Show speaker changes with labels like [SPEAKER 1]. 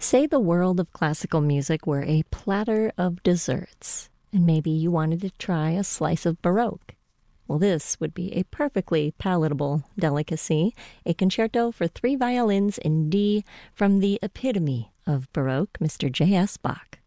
[SPEAKER 1] Say the world of classical music were a platter of desserts, and maybe you wanted to try a slice of Baroque. Well, this would be a perfectly palatable delicacy, a concerto for three violins in D from the epitome of Baroque, Mr. J.S. Bach.